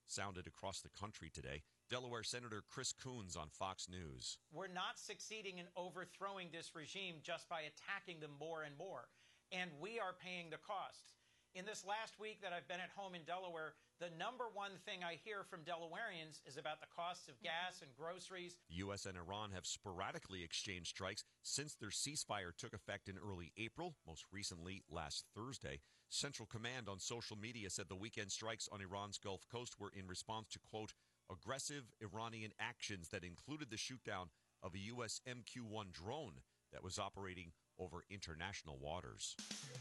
sounded across the country today. Delaware Senator Chris Coons on Fox News. We're not succeeding in overthrowing this regime just by attacking them more and more. And we are paying the costs. In this last week that I've been at home in Delaware, the number one thing I hear from Delawareans is about the costs of gas and groceries. The U.S. and Iran have sporadically exchanged strikes since their ceasefire took effect in early April, most recently last Thursday. Central Command on social media said the weekend strikes on Iran's Gulf Coast were in response to, quote, aggressive Iranian actions that included the shootdown of a U.S. MQ-1 drone that was operating over international waters.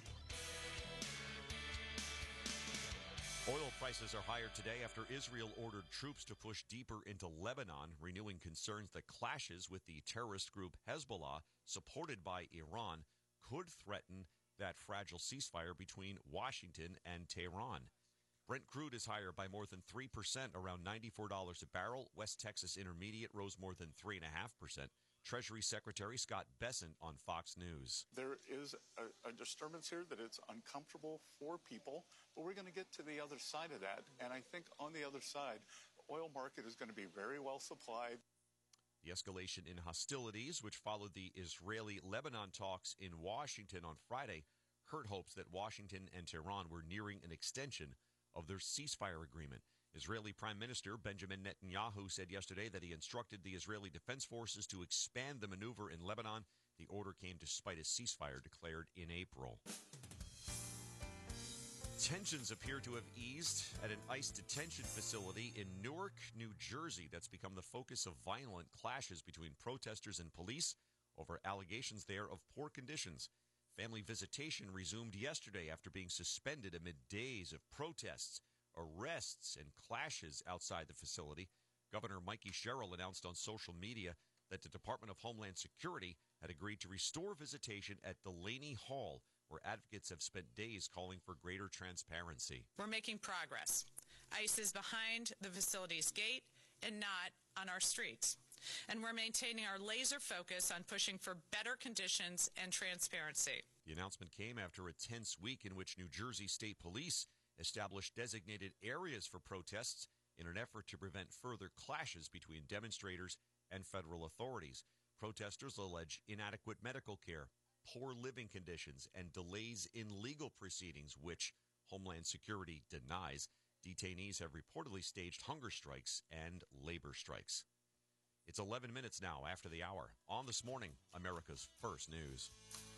Oil prices are higher today after Israel ordered troops to push deeper into Lebanon, renewing concerns that clashes with the terrorist group Hezbollah, supported by Iran, could threaten that fragile ceasefire between Washington and Tehran. Brent crude is higher by more than 3%, around $94 a barrel. West Texas Intermediate rose more than 3.5%. Treasury Secretary Scott Bessent on Fox News. There is a disturbance here that it's uncomfortable for people, but we're going to get to the other side of that. And I think on the other side, the oil market is going to be very well supplied. The escalation in hostilities, which followed the Israeli-Lebanon talks in Washington on Friday, hurt hopes that Washington and Tehran were nearing an extension of their ceasefire agreement. Israeli Prime Minister Benjamin Netanyahu said yesterday that he instructed the Israeli Defense Forces to expand the maneuver in Lebanon. The order came despite a ceasefire declared in April. Tensions appear to have eased at an ICE detention facility in Newark, New Jersey, that's become the focus of violent clashes between protesters and police over allegations there of poor conditions. Family visitation resumed yesterday after being suspended amid days of protests, arrests, and clashes outside the facility. Governor Mikey Sherrill announced on social media that the Department of Homeland Security had agreed to restore visitation at Delaney Hall, where advocates have spent days calling for greater transparency. We're making progress. ICE is behind the facility's gate and not on our streets. And we're maintaining our laser focus on pushing for better conditions and transparency. The announcement came after a tense week in which New Jersey State Police established designated areas for protests in an effort to prevent further clashes between demonstrators and federal authorities. Protesters allege inadequate medical care, poor living conditions, and delays in legal proceedings, which Homeland Security denies. Detainees have reportedly staged hunger strikes and labor strikes. It's 11 minutes now after the hour. On This Morning, America's First News.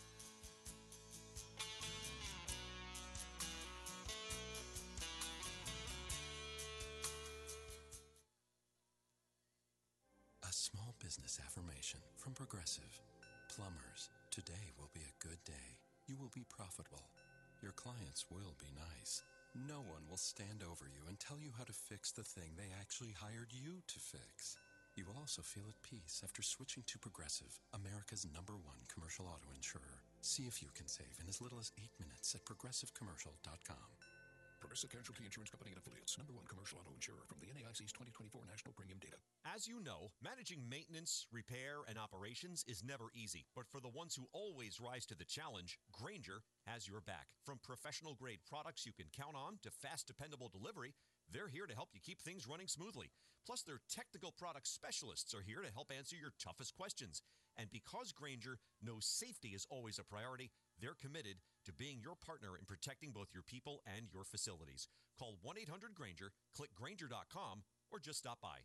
A small business affirmation from Progressive. Plumbers, today will be a good day. You will be profitable. Your clients will be nice. No one will stand over you and tell you how to fix the thing they actually hired you to fix. You will also feel at peace after switching to Progressive, America's #1 commercial auto insurer. See if you can save in as little as 8 minutes at progressivecommercial.com. Progressive Casualty Insurance Company and Affiliates. #1 commercial auto insurer from the NAIC's 2024 national premium data. As you know, managing maintenance, repair, and operations is never easy. But for the ones who always rise to the challenge, Grainger has your back. From professional-grade products you can count on to fast, dependable delivery, they're here to help you keep things running smoothly. Plus, their technical product specialists are here to help answer your toughest questions. And because Grainger knows safety is always a priority, they're committed to being your partner in protecting both your people and your facilities. Call 1-800-GRAINGER, click Grainger.com, or just stop by.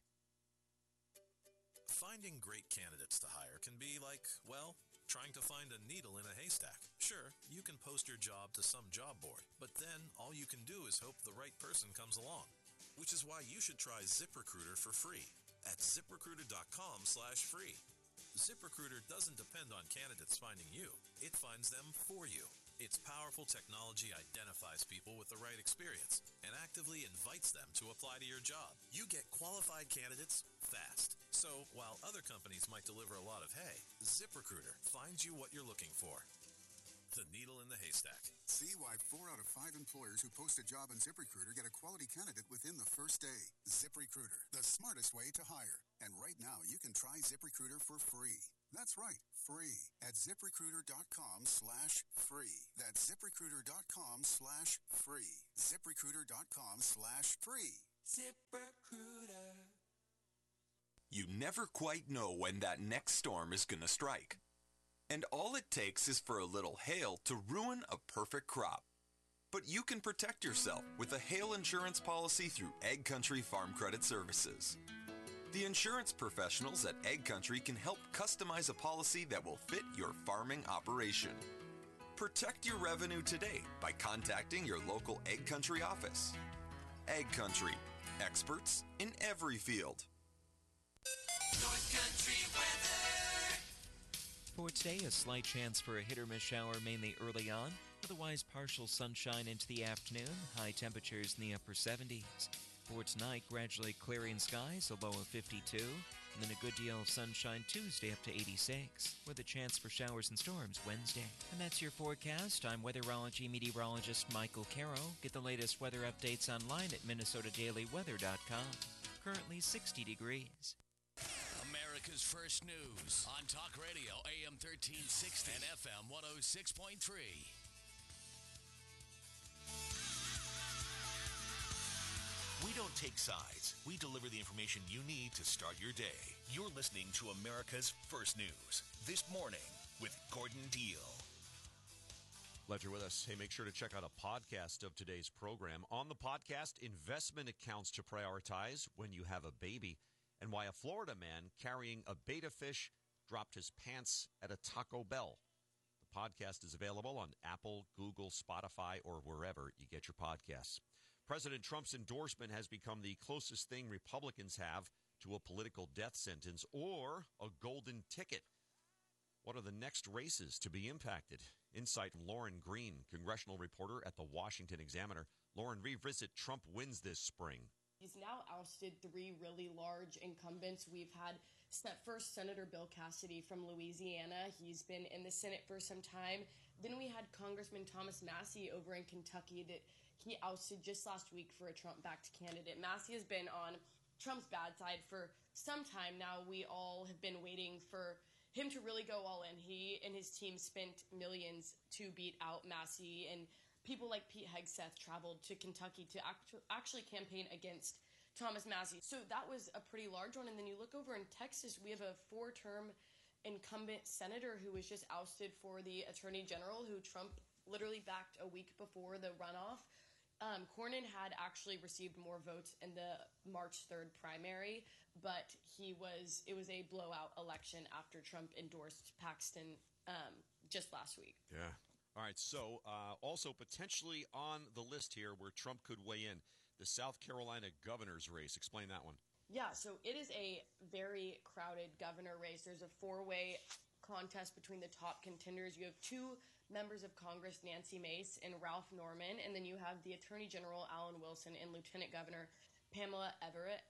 Finding great candidates to hire can be like, well, trying to find a needle in a haystack. Sure, you can post your job to some job board, but then all you can do is hope the right person comes along. Which is why you should try ZipRecruiter for free at ZipRecruiter.com/free. ZipRecruiter doesn't depend on candidates finding you. It finds them for you. Its powerful technology identifies people with the right experience and actively invites them to apply to your job. You get qualified candidates fast. So while other companies might deliver a lot of hay, ZipRecruiter finds you what you're looking for. The needle in the haystack. See why 4 out of 5 employers who post a job on ZipRecruiter get a quality candidate within the first day. ZipRecruiter, the smartest way to hire. And right now, you can try ZipRecruiter for free. That's right, free at ZipRecruiter.com/free. That's ZipRecruiter.com/free. ZipRecruiter.com/free. ZipRecruiter. never quite know when that next storm is going to strike. And all it takes is for a little hail to ruin a perfect crop. But you can protect yourself with a hail insurance policy through Egg Country Farm Credit Services. The insurance professionals at Egg Country can help customize a policy that will fit your farming operation. Protect your revenue today by contacting your local Egg Country office. Egg Country, experts in every field. North Country weather. For today, a slight chance for a hit-or-miss shower mainly early on. Otherwise, partial sunshine into the afternoon. High temperatures in the upper 70s. For tonight, gradually clearing skies, a low of 52. And then a good deal of sunshine Tuesday up to 86, with a chance for showers and storms Wednesday. And that's your forecast. I'm weatherology meteorologist Michael Caro. Get the latest weather updates online at minnesotadailyweather.com. Currently 60 degrees. America's First News on Talk Radio AM 1360 and FM 106.3. We don't take sides. We deliver the information you need to start your day. You're listening to America's First News. This morning with Gordon Deal. Glad you're with us. Hey, make sure to check out a podcast of today's program. On the podcast, investment accounts to prioritize when you have a baby, and why a Florida man carrying a betta fish dropped his pants at a Taco Bell. The podcast is available on Apple, Google, Spotify, or wherever you get your podcasts. President Trump's endorsement has become the closest thing Republicans have to a political death sentence or a golden ticket. What are the next races to be impacted? Insight from Lauren Green, congressional reporter at the Washington Examiner. Lauren, revisit Trump wins this spring. He's now ousted three really large incumbents. We've had first Senator Bill Cassidy from Louisiana. He's been in the Senate for some time. Then we had Congressman Thomas Massie over in Kentucky that he ousted just last week for a Trump-backed candidate. Massie has been on Trump's bad side for some time now. We all have been waiting for him to really go all in. He and his team spent millions to beat out Massie, and people like Pete Hegseth traveled to Kentucky to actually campaign against Thomas Massie. So that was a pretty large one. And then you look over in Texas, we have a 4-term incumbent senator who was just ousted for the attorney general, who Trump literally backed a week before the runoff. Cornyn had actually received more votes in the March 3rd primary, but it was a blowout election after Trump endorsed Paxton just last week. Yeah. All right, so also potentially on the list here where Trump could weigh in, the South Carolina governor's race. Explain that one. Yeah, so it is a very crowded governor race. There's a 4-way contest between the top contenders. You have 2 members of Congress, Nancy Mace and Ralph Norman, and then you have the Attorney General, Alan Wilson, and Lieutenant Governor Pamela Evett.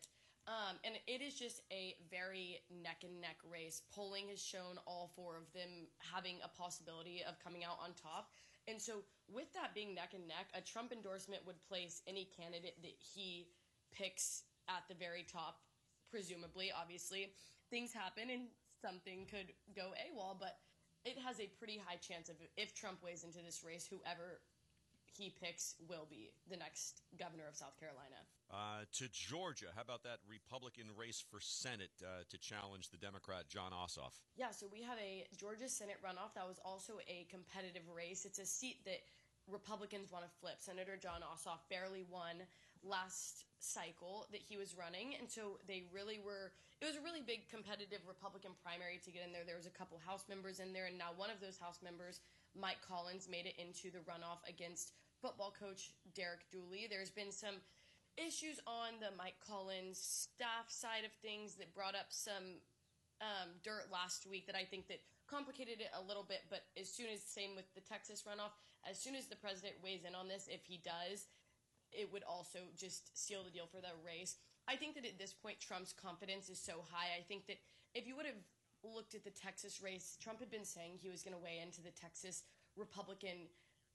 And it is just a very neck-and-neck race. Polling has shown all 4 of them having a possibility of coming out on top. And so with that being neck-and-neck, a Trump endorsement would place any candidate that he picks at the very top, presumably. Obviously, things happen and something could go AWOL, but it has a pretty high chance of, if Trump weighs into this race, whoever he picks will be the next governor of South Carolina. To Georgia, how about that Republican race for Senate to challenge the Democrat Jon Ossoff? Yeah, so we have a Georgia Senate runoff that was also a competitive race. It's a seat that Republicans want to flip. Senator Jon Ossoff barely won last cycle that he was running, and so it was a really big competitive Republican primary to get in there. There was a couple House members in there, and now one of those House members, Mike Collins, made it into the runoff against football coach Derek Dooley. There's been some issues on the Mike Collins staff side of things that brought up some dirt last week that I think that complicated it a little bit, but same with the Texas runoff, as soon as the president weighs in on this, if he does, it would also just seal the deal for the race. I think that at this point, Trump's confidence is so high. I think that if you would have looked at the Texas race, Trump had been saying he was going to weigh into the Texas Republican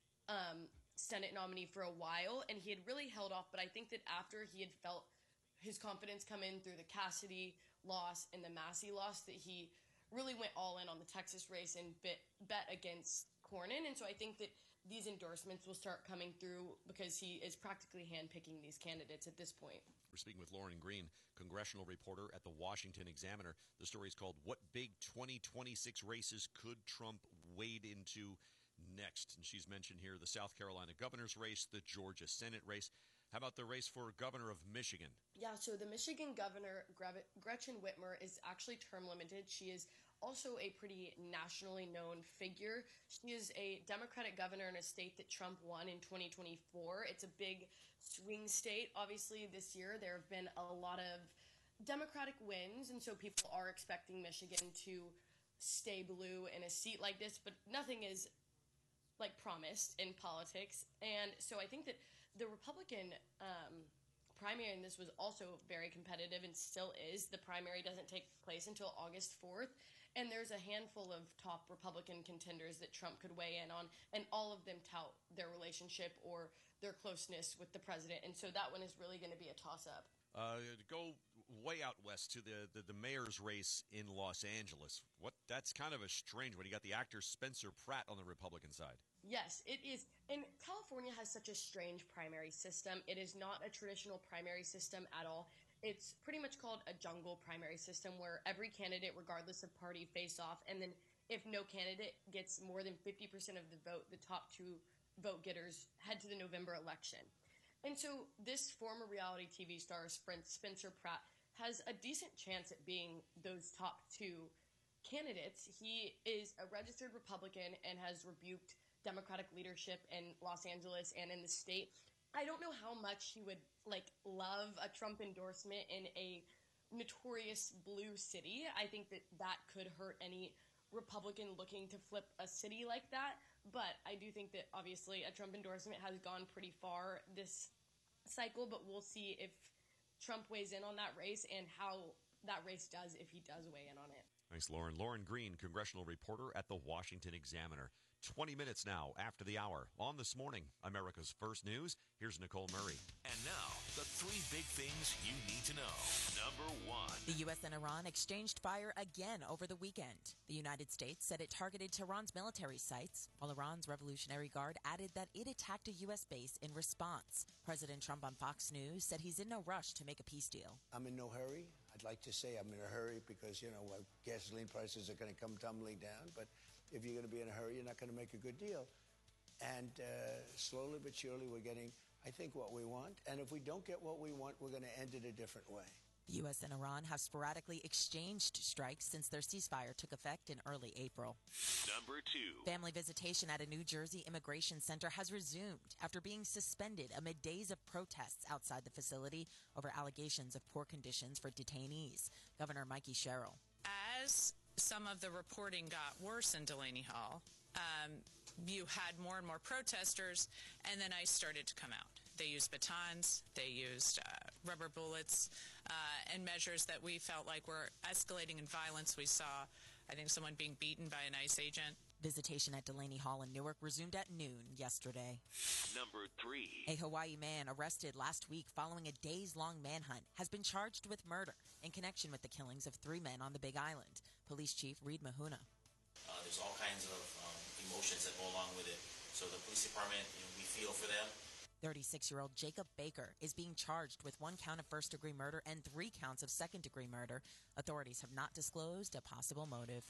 Senate nominee for a while, and he had really held off. But I think that after he had felt his confidence come in through the Cassidy loss and the Massie loss, that he really went all in on the Texas race and bet against Cornyn. And so I think that these endorsements will start coming through because he is practically handpicking these candidates at this point. We're speaking with Lauren Green, congressional reporter at the Washington Examiner. The story is called What Big 2026 Races Could Trump Wade Into Next? And she's mentioned here the South Carolina governor's race, the Georgia Senate race. How about the race for governor of Michigan? Yeah, so the Michigan governor, Gretchen Whitmer, is actually term limited. She is also a pretty nationally known figure. She is a Democratic governor in a state that Trump won in 2024. It's a big swing state. Obviously, this year there have been a lot of Democratic wins, and so people are expecting Michigan to stay blue in a seat like this, but nothing is like promised in politics. And so I think that the Republican primary in this was also very competitive and still is. The primary doesn't take place until August 4th. And there's a handful of top Republican contenders that Trump could weigh in on, and all of them tout their relationship or their closeness with the president. And so that one is really going to be a toss-up. To go way out west to the mayor's race in Los Angeles. That's kind of a strange one. You got the actor Spencer Pratt on the Republican side. Yes, it is. And California has such a strange primary system. It is not a traditional primary system at all. It's pretty much called a jungle primary system where every candidate, regardless of party, face off. And then if no candidate gets more than 50% of the vote, the top two vote getters head to the November election. And so this former reality TV star, Spencer Pratt, has a decent chance at being those top two candidates. He is a registered Republican and has rebuked Democratic leadership in Los Angeles and in the state. I don't know how much he would love a Trump endorsement in a notorious blue city. I think that could hurt any Republican looking to flip a city like that. But I do think that obviously a Trump endorsement has gone pretty far this cycle, but we'll see if Trump weighs in on that race and how that race does if he does weigh in on it. Thanks, Lauren. Lauren Green, congressional reporter at the Washington Examiner. 20 minutes now after the hour. On This Morning, America's First News, here's Nicole Murray. And now, the three big things you need to know. Number one. The U.S. and Iran exchanged fire again over the weekend. The United States said it targeted Tehran's military sites, while Iran's Revolutionary Guard added that it attacked a U.S. base in response. President Trump on Fox News said he's in no rush to make a peace deal. I'm in no hurry. I'd like to say I'm in a hurry because, gasoline prices are going to come tumbling down, but if you're going to be in a hurry, you're not going to make a good deal. And slowly but surely, we're getting, I think, what we want. And if we don't get what we want, we're going to end it a different way. The U.S. and Iran have sporadically exchanged strikes since their ceasefire took effect in early April. Number two. Family visitation at a New Jersey immigration center has resumed after being suspended amid days of protests outside the facility over allegations of poor conditions for detainees. Governor Mikey Sherrill. As some of the reporting got worse in Delaney Hall, you had more and more protesters, and then ICE started to come out. They used batons, they used rubber bullets, and measures that we felt like were escalating in violence. We saw, I think, someone being beaten by an ICE agent. Visitation at Delaney Hall in Newark resumed at noon yesterday. Number three. A Hawaii man arrested last week following a days-long manhunt has been charged with murder in connection with the killings of 3 men on the Big Island. Police Chief Reed Mahuna. There's all kinds of emotions that go along with it. So the police department, we feel for them. 36-year-old Jacob Baker is being charged with 1 count of first-degree murder and 3 counts of second-degree murder. Authorities have not disclosed a possible motive.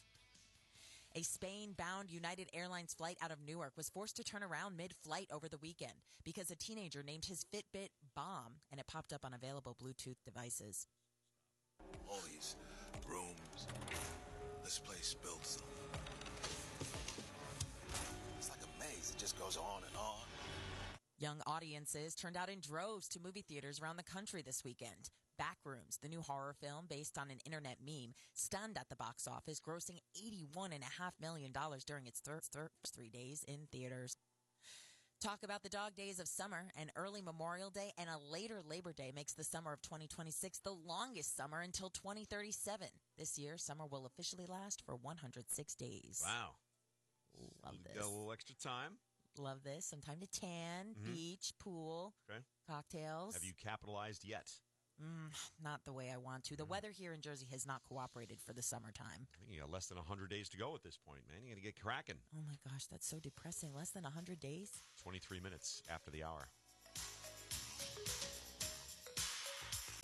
A Spain-bound United Airlines flight out of Newark was forced to turn around mid-flight over the weekend because a teenager named his Fitbit Bomb, and it popped up on available Bluetooth devices. All these rooms, this place builds them. It's like a maze. It just goes on and on. Young audiences turned out in droves to movie theaters around the country this weekend. Backrooms, the new horror film based on an internet meme, stunned at the box office, grossing $81.5 million during its first 3 days in theaters. Talk about the dog days of summer. An early Memorial Day and a later Labor Day makes the summer of 2026 the longest summer until 2037. This year, summer will officially last for 106 days. Wow. Love this. Got a little extra time. Love this. Some time to tan, beach, pool, cocktails. Have you capitalized yet? Not the way I want to. The weather here in Jersey has not cooperated for the summertime. I think you got less than 100 days to go at this point, man. You got to get cracking. Oh, my gosh, that's so depressing. Less than 100 days? 23 minutes after the hour.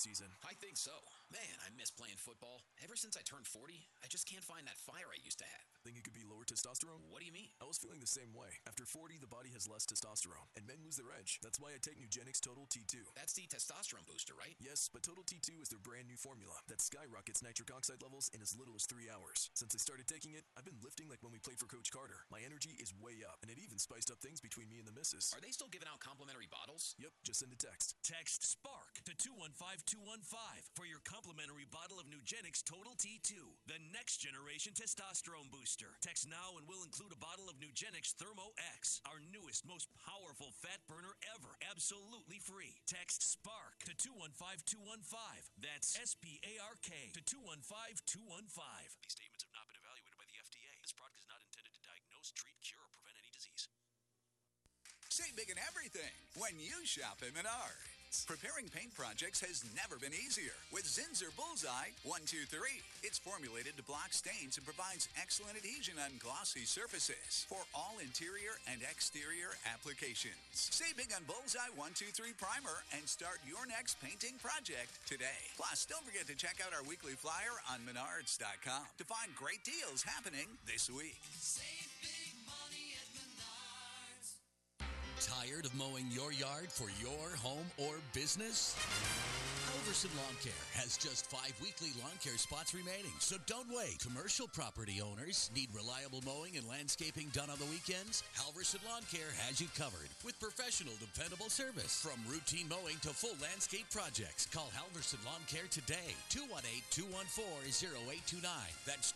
season. I think so. Man, I miss playing football. Ever since I turned 40, I just can't find that fire I used to have. Think it could be lower testosterone? What do you mean? I was feeling the same way. After 40, the body has less testosterone, and men lose their edge. That's why I take Nugenix Total T2. That's the testosterone booster, right? Yes, but Total T2 is their brand new formula that skyrockets nitric oxide levels in as little as 3 hours. Since I started taking it, I've been lifting like when we played for Coach Carter. My energy is way up, and it even spiced up things between me and the missus. Are they still giving out complimentary bottles? Yep, just send a text. Text SPARK to 215215 for your complimentary bottle of Nugenix Total T2, the next generation testosterone booster. Text now and we'll include a bottle of Nugenix Thermo X, our newest, most powerful fat burner ever, absolutely free. Text SPARK to 215215. That's SPARK to 215215. These statements have not been evaluated by the FDA. This product is not intended to diagnose, treat, cure, or prevent any disease. Save big in everything when you shop at Menards. Preparing paint projects has never been easier with Zinsser Bullseye 123. It's formulated to block stains and provides excellent adhesion on glossy surfaces for all interior and exterior applications. Save big on Bullseye 123 Primer and start your next painting project today. Plus, don't forget to check out our weekly flyer on Menards.com to find great deals happening this week. Save big money at Menards. Tired of mowing your yard for your home or business? Halverson Lawn Care has just 5 weekly lawn care spots remaining, so don't wait. Commercial property owners need reliable mowing and landscaping done on the weekends? Halverson Lawn Care has you covered with professional, dependable service. From routine mowing to full landscape projects, call Halverson Lawn Care today. 218-214-0829. That's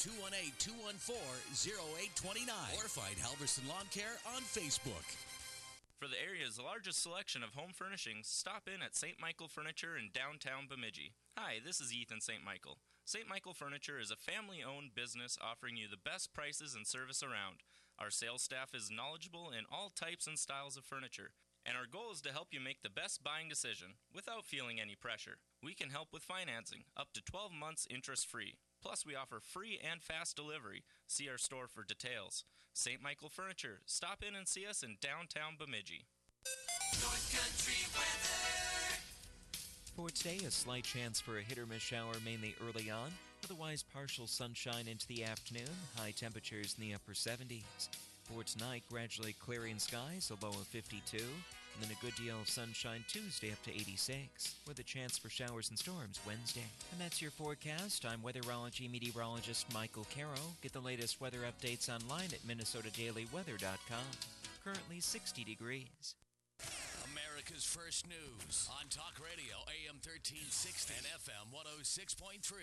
218-214-0829. Or find Halverson Lawn Care on Facebook. For the area's largest selection of home furnishings, stop in at St. Michael Furniture in downtown Bemidji. Hi, this is Ethan St. Michael. St. Michael Furniture is a family-owned business offering you the best prices and service around. Our sales staff is knowledgeable in all types and styles of furniture, and our goal is to help you make the best buying decision without feeling any pressure. We can help with financing, up to 12 months interest-free. Plus, we offer free and fast delivery. See our store for details. St. Michael Furniture. Stop in and see us in downtown Bemidji. North Country weather. For today, a slight chance for a hit-or-miss shower mainly early on. Otherwise, partial sunshine into the afternoon. High temperatures in the upper 70s. For tonight, gradually clearing skies, a low of 52. And then a good deal of sunshine Tuesday up to 86, with a chance for showers and storms Wednesday. And that's your forecast. I'm weatherology meteorologist Michael Caro. Get the latest weather updates online at MinnesotaDailyWeather.com. Currently 60 degrees. America's first news on Talk Radio AM 1360 and FM 106.3.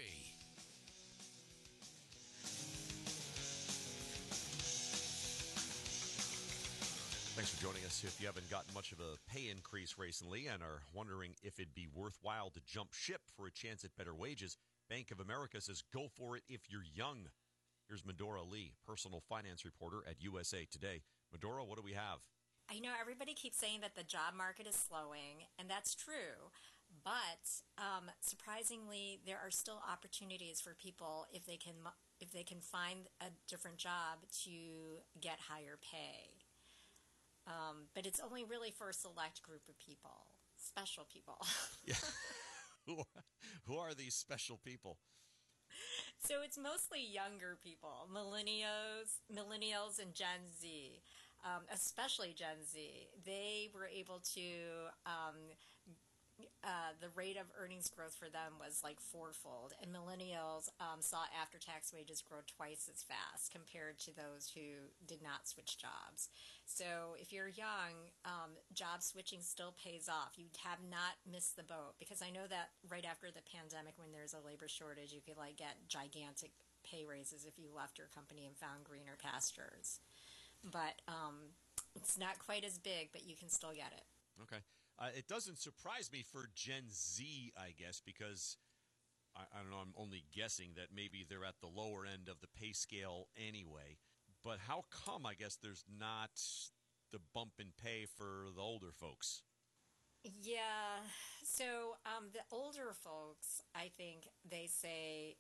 Thanks for joining us. If you haven't gotten much of a pay increase recently and are wondering if it'd be worthwhile to jump ship for a chance at better wages, Bank of America says go for it if you're young. Here's Medora Lee, personal finance reporter at USA Today. Medora, what do we have? I know everybody keeps saying that the job market is slowing, and that's true. But surprisingly, there are still opportunities for people if they can find a different job to get higher pay. But it's only really for a select group of people, special people. Yeah. Who are these special people? So it's mostly younger people, millennials and Gen Z, especially Gen Z. They were able to, the rate of earnings growth for them was like fourfold, and millennials saw after-tax wages grow twice as fast compared to those who did not switch jobs. So if you're young, job switching still pays off. You have not missed the boat, because I know that right after the pandemic, when there's a labor shortage, you could like get gigantic pay raises if you left your company and found greener pastures. But it's not quite as big, but you can still get it. Okay. It doesn't surprise me for Gen Z, I guess, because I don't know, I'm only guessing that maybe they're at the lower end of the pay scale anyway. But how come, I guess, there's not the bump in pay for the older folks? Yeah, so the older folks, I think they say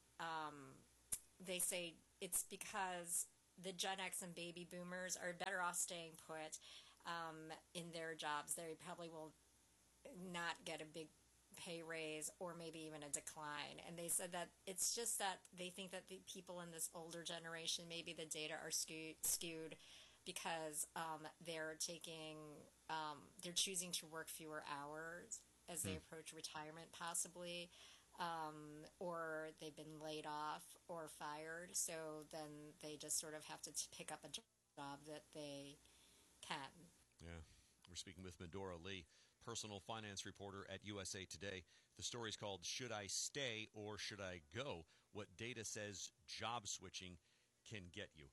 it's because the Gen X and baby boomers are better off staying put in their jobs. They probably will not get a big pay raise or maybe even a decline. And they said that it's just that they think that the people in this older generation, maybe the data are skewed because they're choosing to work fewer hours as they approach retirement possibly, or they've been laid off or fired. So then they just sort of have to pick up a job that they can. Yeah. We're speaking with Medora Lee, personal finance reporter at USA Today. The story is called Should I Stay or Should I Go? What data says job switching can get you.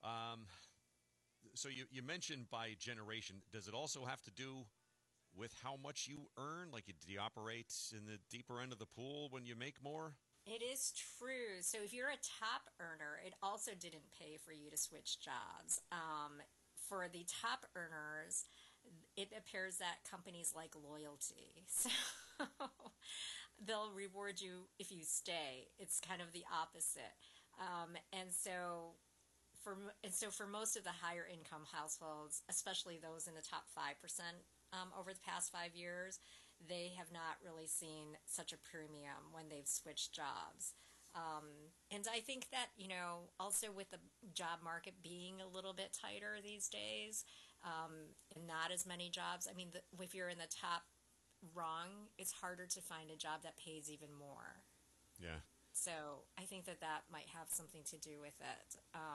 So you mentioned by generation. Does it also have to do with how much you earn? Like, do you operate in the deeper end of the pool when you make more? It is true. So if you're a top earner, it also didn't pay for you to switch jobs. For the top earners, it appears that companies like loyalty. So they'll reward you if you stay. It's kind of the opposite. And so for most of the higher income households, especially those in the top 5%, over the past 5 years, they have not really seen such a premium when they've switched jobs. And I think that, also with the job market being a little bit tighter these days, and not as many jobs, I mean, if you're in the top rung, it's harder to find a job that pays even more. Yeah. So I think that might have something to do with it.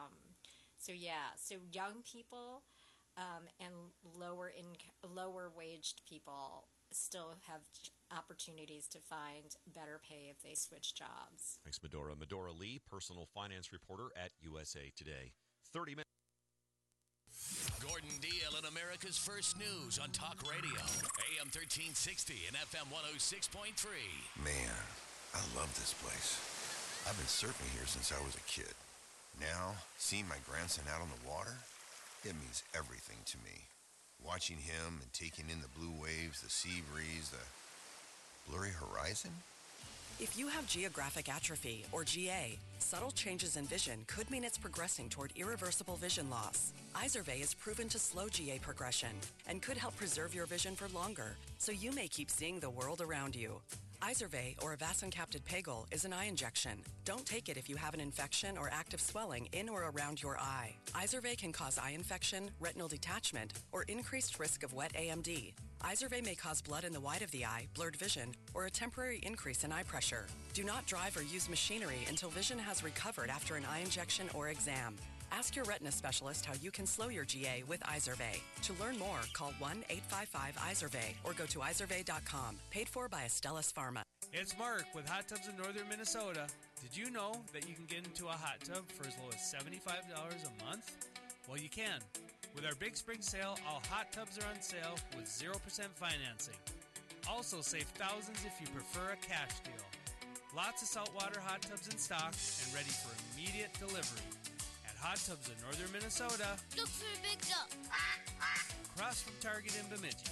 So young people and lower waged people still have opportunities to find better pay if they switch jobs. Thanks, Medora. Medora Lee, personal finance reporter at USA Today. 30 minutes. Gordon Deal in America's First News on Talk Radio, AM 1360 and FM 106.3. Man, I love this place. I've been surfing here since I was a kid. Now, seeing my grandson out on the water, it means everything to me. Watching him and taking in the blue waves, the sea breeze, the blurry horizon. If you have geographic atrophy, or GA, subtle changes in vision could mean it's progressing toward irreversible vision loss. Izervay is proven to slow GA progression and could help preserve your vision for longer, so you may keep seeing the world around you. Izervay, or avacincaptad pegol, is an eye injection. Don't take it if you have an infection or active swelling in or around your eye. Izervay can cause eye infection, retinal detachment, or increased risk of wet AMD. Izervay may cause blood in the white of the eye, blurred vision, or a temporary increase in eye pressure. Do not drive or use machinery until vision has recovered after an eye injection or exam. Ask your retina specialist how you can slow your GA with Izervay. To learn more, call 1-855-IZERVAY or go to izervay.com. Paid for by Astellas Pharma. It's Mark with Hot Tubs in Northern Minnesota. Did you know that you can get into a hot tub for as low as $75 a month? Well, you can. With our Big Spring Sale, all hot tubs are on sale with 0% financing. Also save thousands if you prefer a cash deal. Lots of saltwater hot tubs in stock and ready for immediate delivery. At Hot Tubs in Northern Minnesota. Look for a big duck. Across from Target in Bemidji.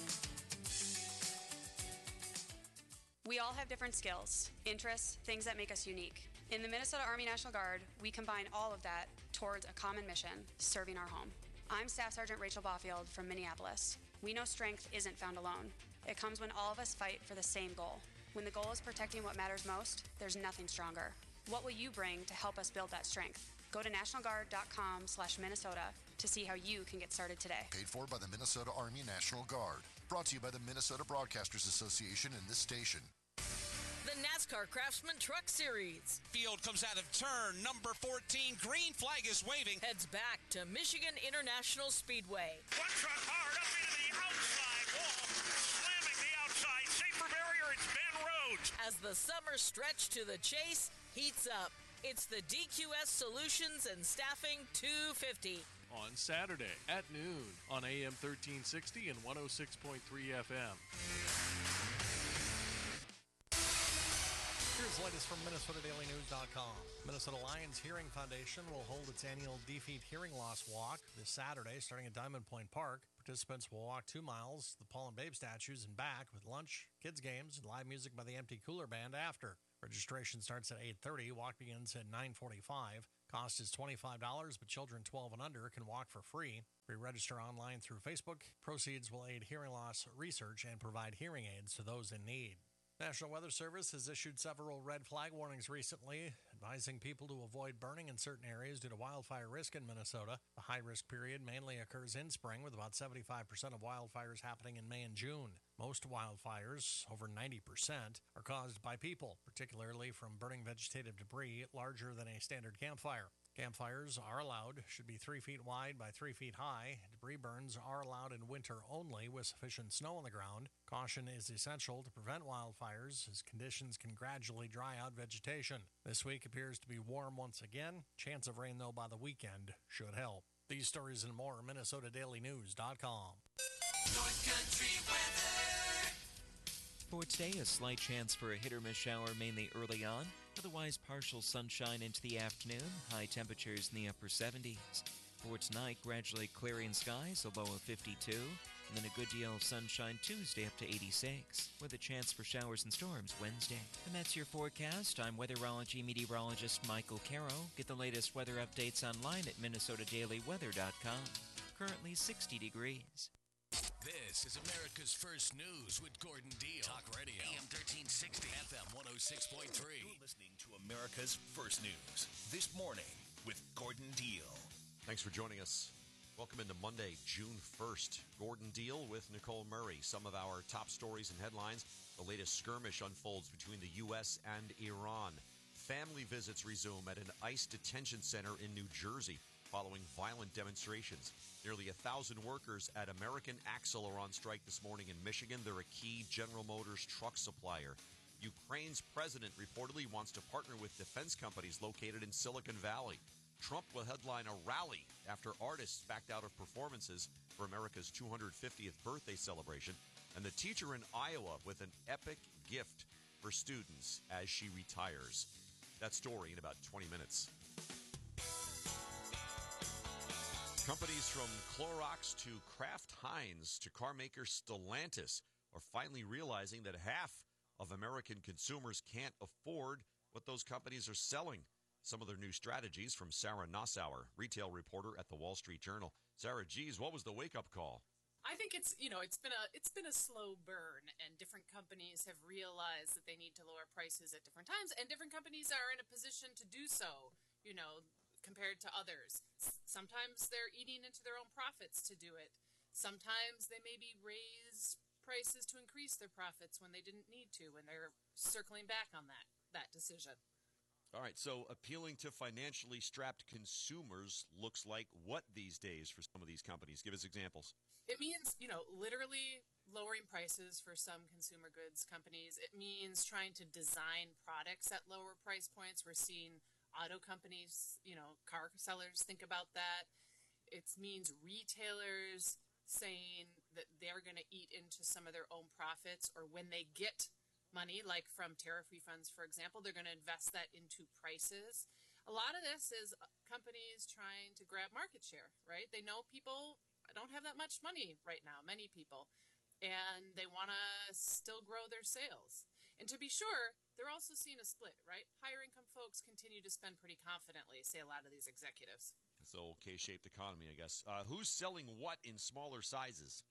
We all have different skills, interests, things that make us unique. In the Minnesota Army National Guard, we combine all of that towards a common mission, serving our home. I'm Staff Sergeant Rachel Baufield from Minneapolis. We know strength isn't found alone. It comes when all of us fight for the same goal. When the goal is protecting what matters most, there's nothing stronger. What will you bring to help us build that strength? Go to nationalguard.com/Minnesota to see how you can get started today. Paid for by the Minnesota Army National Guard. Brought to you by the Minnesota Broadcasters Association and this station. The NASCAR Craftsman Truck Series. Field comes out of turn number 14. Green flag is waving. Heads back to Michigan International Speedway. One truck hard up into the outside wall. Slamming the outside. Safer barrier, it's Ben Rhodes. As the summer stretch to the chase heats up, it's the DQS Solutions and Staffing 250. On Saturday at noon on AM 1360 and 106.3 FM. Here's the latest from MinnesotaDailyNews.com. Minnesota Lions Hearing Foundation will hold its annual Defeat Hearing Loss Walk this Saturday, starting at Diamond Point Park. Participants will walk 2 miles, the Paul and Babe statues, and back with lunch, kids' games, and live music by the Empty Cooler Band after. Registration starts at 8:30. Walk begins at 9:45. Cost is $25, but children 12 and under can walk for free. Pre-register online through Facebook. Proceeds will aid hearing loss research and provide hearing aids to those in need. National Weather Service has issued several red flag warnings recently, advising people to avoid burning in certain areas due to wildfire risk in Minnesota. The high-risk period mainly occurs in spring, with about 75% of wildfires happening in May and June. Most wildfires, over 90%, are caused by people, particularly from burning vegetative debris larger than a standard campfire. Campfires are allowed, should be 3 feet wide by 3 feet high. Debris burns are allowed in winter only with sufficient snow on the ground. Caution is essential to prevent wildfires as conditions can gradually dry out vegetation. This week appears to be warm once again. Chance of rain, though, by the weekend should help. These stories and more, MinnesotaDailyNews.com. North Country weather. For today, a slight chance for a hit-or-miss shower mainly early on. Otherwise, partial sunshine into the afternoon. High temperatures in the upper 70s. For tonight, gradually clearing skies, a low of 52. And then a good deal of sunshine Tuesday up to 86, with a chance for showers and storms Wednesday. And that's your forecast. I'm weatherology meteorologist Michael Caro. Get the latest weather updates online at MinnesotaDailyWeather.com. Currently 60 degrees. This is America's First News with Gordon Deal. Talk Radio. AM 1360. FM 106.3. You're listening to America's First News. This morning with Gordon Deal. Thanks for joining us. Welcome into Monday, June 1st. Gordon Deal with Nicole Murray. Some of our top stories and headlines. The latest skirmish unfolds between the U.S. and Iran. Family visits resume at an ICE detention center in New Jersey following violent demonstrations. Nearly 1,000 workers at American Axle are on strike this morning in Michigan. They're a key General Motors truck supplier. Ukraine's president reportedly wants to partner with defense companies located in Silicon Valley. Trump will headline a rally after artists backed out of performances for America's 250th birthday celebration. And the teacher in Iowa with an epic gift for students as she retires. That story in about 20 minutes. Companies from Clorox to Kraft Heinz to carmaker Stellantis are finally realizing that half of American consumers can't afford what those companies are selling. Some of their new strategies from Sarah Nassauer, retail reporter at the Wall Street Journal. Sarah, geez, what was the wake-up call? I think it's been a slow burn, and different companies have realized that they need to lower prices at different times, and different companies are in a position to do so, compared to others. Sometimes they're eating into their own profits to do it. Sometimes they maybe raise prices to increase their profits when they didn't need to, and they're circling back on that decision. All right, so appealing to financially strapped consumers looks like what these days for some of these companies? Give us examples. It means, literally lowering prices for some consumer goods companies. It means trying to design products at lower price points. We're seeing auto companies, car sellers think about that. It means retailers saying that they're going to eat into some of their own profits, or when they get money, like from tariff refunds, for example, they're going to invest that into prices. A lot of this is companies trying to grab market share, right? They know people don't have that much money right now, many people, and they want to still grow their sales. And to be sure, they're also seeing a split, right? Higher income folks continue to spend pretty confidently, say a lot of these executives. It's the old K-shaped economy, I guess. Who's selling what in smaller sizes?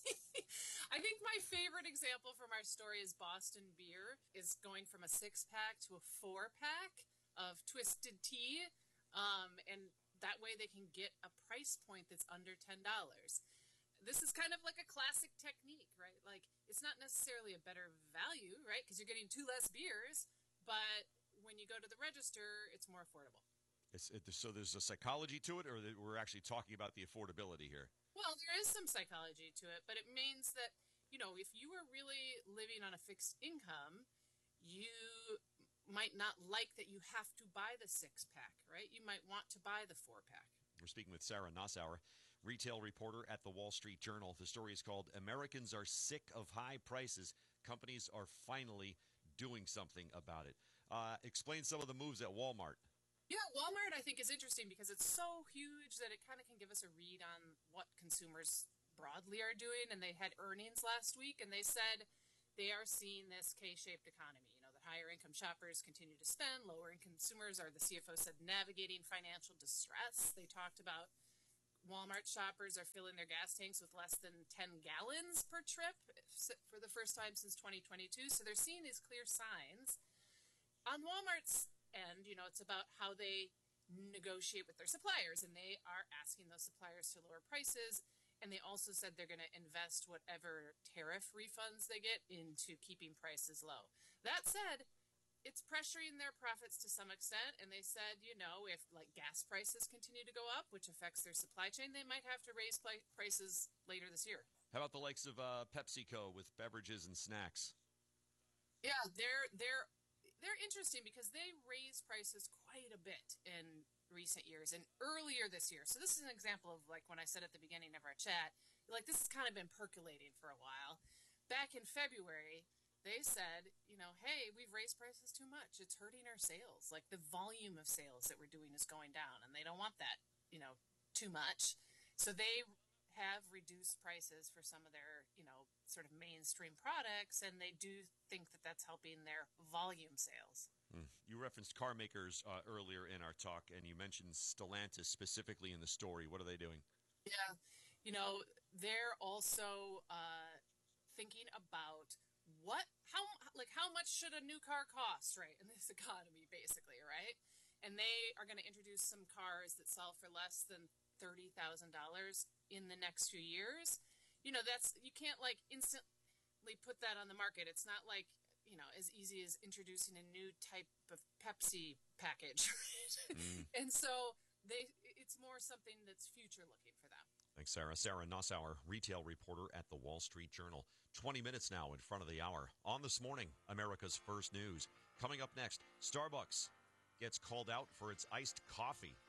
I think my favorite example from our story is Boston Beer is going from a 6-pack to a 4-pack of Twisted Tea. And that way they can get a price point that's under $10. This is kind of like a classic technique, right? Like, it's not necessarily a better value, right? Because you're getting 2 less beers, but when you go to the register, it's more affordable. So there's a psychology to it, or we're actually talking about the affordability here? Well, there is some psychology to it, but it means that, if you are really living on a fixed income, you might not like that you have to buy the 6-pack, right? You might want to buy the 4-pack. We're speaking with Sarah Nassauer, retail reporter at the Wall Street Journal. The story is called Americans Are Sick of High Prices. Companies are finally doing something about it. Explain some of the moves at Walmart. Yeah, Walmart, I think, is interesting because it's so huge that it kind of can give us a read on what consumers broadly are doing. And they had earnings last week, and they said they are seeing this K-shaped economy. That higher income shoppers continue to spend, lower income consumers are, the CFO said, navigating financial distress. They talked about Walmart shoppers are filling their gas tanks with less than 10 gallons per trip for the first time since 2022. So they're seeing these clear signs. On Walmart's end, it's about how they negotiate with their suppliers, and they are asking those suppliers to lower prices. And they also said they're going to invest whatever tariff refunds they get into keeping prices low. That said, it's pressuring their profits to some extent. And they said, if gas prices continue to go up, which affects their supply chain, they might have to raise prices later this year. How about the likes of PepsiCo with beverages and snacks? Yeah, they're interesting because they raise prices quite a bit in recent years and earlier this year. So this is an example of when I said at the beginning of our chat, this has kind of been percolating for a while. Back in February, they said, hey, we've raised prices too much. It's hurting our sales. The volume of sales that we're doing is going down, and they don't want that, too much. So they have reduced prices for some of their, sort of mainstream products, and they do think that that's helping their volume sales. You referenced car makers earlier in our talk, and you mentioned Stellantis specifically in the story. What are they doing? Yeah, they're also thinking about how much should a new car cost, right, in this economy, basically, right? And they are going to introduce some cars that sell for less than $30,000 in the next few years. You can't instantly put that on the market. It's not as easy as introducing a new type of Pepsi package. And so it's more something that's future looking for them. Thanks, Sarah. Sarah Nussauer, retail reporter at the Wall Street Journal. 20 minutes now in front of the hour. On This Morning, America's First News. Coming up next, Starbucks gets called out for its iced coffee.